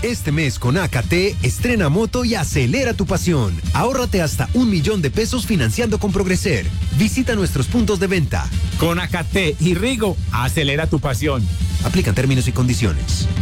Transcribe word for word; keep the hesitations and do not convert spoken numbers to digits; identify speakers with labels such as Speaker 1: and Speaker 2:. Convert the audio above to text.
Speaker 1: Este mes con A K T, estrena moto y acelera tu pasión. Ahórrate hasta un millón de pesos financiando con Progreser. Visita nuestros puntos de venta.
Speaker 2: Con A K T y Rigo, acelera tu pasión.
Speaker 1: Aplican términos y condiciones.